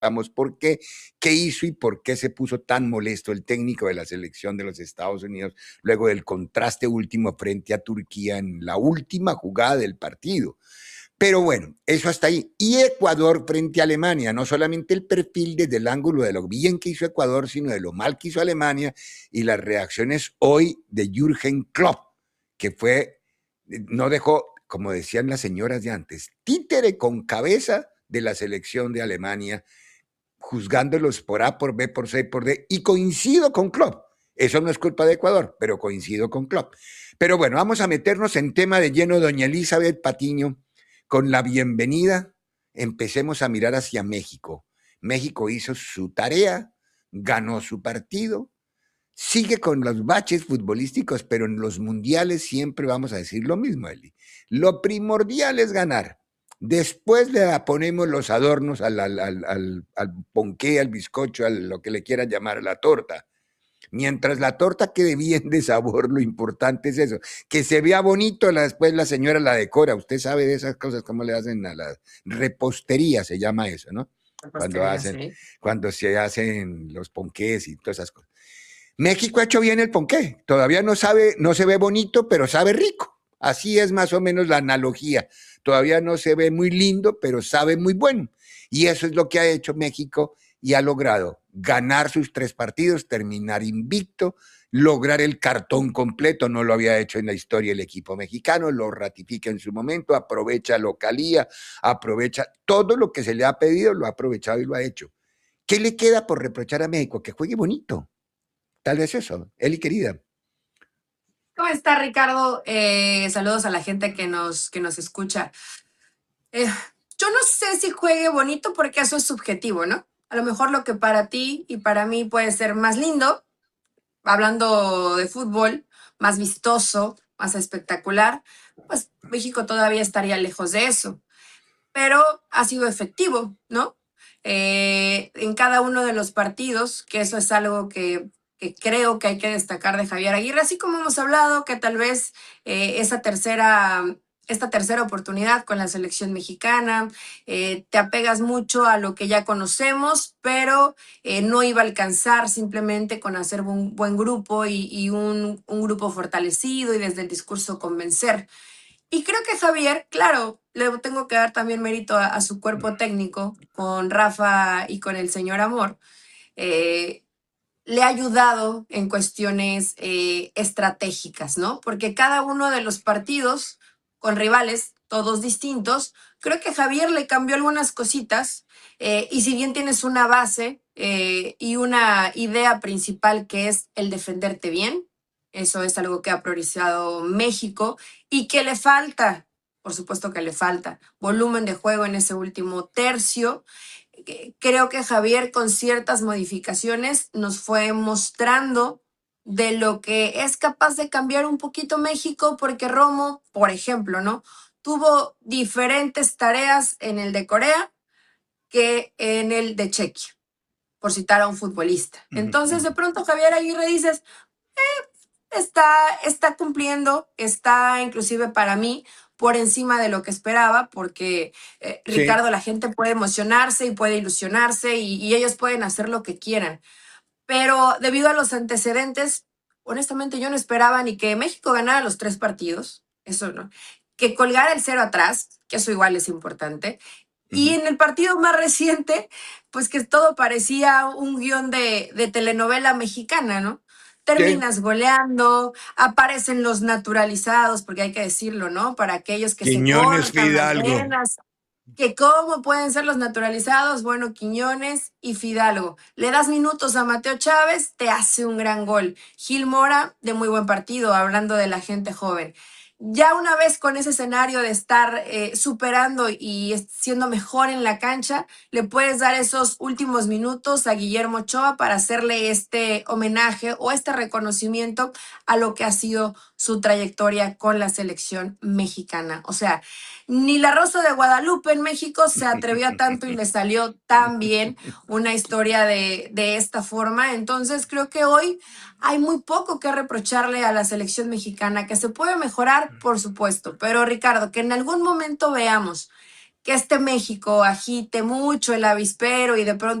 por qué, qué hizo y por qué se puso tan molesto el técnico de la selección de los Estados Unidos luego del contraste último frente a Turquía en la última jugada del partido. Pero bueno, eso hasta ahí. Y Ecuador frente a Alemania, no solamente el perfil desde el ángulo de lo bien que hizo Ecuador, sino de lo mal que hizo Alemania y las reacciones hoy de Jürgen Klopp, que no dejó, como decían las señoras de antes, títere con cabeza de la selección de Alemania, juzgándolos por A, por B, por C, por D, y coincido con Klopp. Eso no es culpa de Ecuador, pero coincido con Klopp. Pero bueno, vamos a meternos en tema de lleno, doña Elizabeth Patiño. Con la bienvenida, empecemos a mirar hacia México. México hizo su tarea, ganó su partido, sigue con los baches futbolísticos, pero en los mundiales siempre vamos a decir lo mismo, Eli. Lo primordial es ganar. Después le ponemos los adornos al ponqué, al bizcocho, a lo que le quieran llamar, a la torta. Mientras la torta quede bien de sabor, lo importante es eso. Que se vea bonito, después la señora la decora. Usted sabe de esas cosas, cómo le hacen a la repostería, se llama eso, ¿no? Sí. Cuando se hacen los ponqués y todas esas cosas. México ha hecho bien el ponqué. Todavía no se ve bonito, pero sabe rico. Así es más o menos la analogía. Todavía no se ve muy lindo, pero sabe muy bueno. Y eso es lo que ha hecho México y ha logrado ganar sus 3 partidos, terminar invicto, lograr el cartón completo. No lo había hecho en la historia el equipo mexicano, lo ratifica en su momento, aprovecha localía, aprovecha todo lo que se le ha pedido, lo ha aprovechado y lo ha hecho. ¿Qué le queda por reprochar a México? Que juegue bonito. Tal vez eso. Eli, querida. ¿Cómo está, Ricardo? Saludos a la gente que nos escucha. Yo no sé si juegue bonito porque eso es subjetivo, ¿no? A lo mejor lo que para ti y para mí puede ser más lindo, hablando de fútbol, más vistoso, más espectacular, pues México todavía estaría lejos de eso. Pero ha sido efectivo, ¿no? En cada uno de los partidos, que eso es algo que creo que hay que destacar de Javier Aguirre, así como hemos hablado que tal vez esta tercera oportunidad con la selección mexicana, te apegas mucho a lo que ya conocemos, pero no iba a alcanzar simplemente con hacer un buen grupo y un grupo fortalecido y desde el discurso convencer. Y creo que Javier, claro, le tengo que dar también mérito a su cuerpo técnico, con Rafa y con el señor Amor, eh, le ha ayudado en cuestiones estratégicas, ¿no? Porque cada uno de los partidos con rivales, todos distintos, creo que Javier le cambió algunas cositas y si bien tienes una base y una idea principal que es el defenderte bien, eso es algo que ha priorizado México y que le falta, por supuesto que le falta, volumen de juego en ese último tercio. Creo que Javier con ciertas modificaciones nos fue mostrando de lo que es capaz de cambiar un poquito México, porque Romo, por ejemplo, ¿no? Tuvo diferentes tareas en el de Corea que en el de Chequia, por citar a un futbolista. Entonces, de pronto Javier Aguirre dices, está cumpliendo, está inclusive para mí por encima de lo que esperaba, porque Ricardo, la gente puede emocionarse y puede ilusionarse y ellos pueden hacer lo que quieran. Pero debido a los antecedentes, honestamente yo no esperaba ni que México ganara los 3 partidos, eso no, que colgara el 0 atrás, que eso igual es importante. Y en el partido más reciente, pues que todo parecía un guión de telenovela mexicana, ¿no? Terminas goleando, aparecen los naturalizados, porque hay que decirlo, ¿no? Para aquellos que Quiñones, se cortan las Fidalgo. venas, que cómo pueden ser los naturalizados, bueno, Quiñones y Fidalgo. Le das minutos a Mateo Chávez, te hace un gran gol. Gil Mora, de muy buen partido, hablando de la gente joven. Ya una vez con ese escenario de estar superando y siendo mejor en la cancha, le puedes dar esos últimos minutos a Guillermo Ochoa para hacerle este homenaje o este reconocimiento a lo que ha sido su trayectoria con la selección mexicana. O sea, ni la Rosa de Guadalupe en México se atrevió a tanto y le salió tan bien una historia de esta forma. Entonces creo que hoy hay muy poco que reprocharle a la selección mexicana, que se puede mejorar, por supuesto, pero Ricardo, que en algún momento veamos que este México agite mucho el avispero y de pronto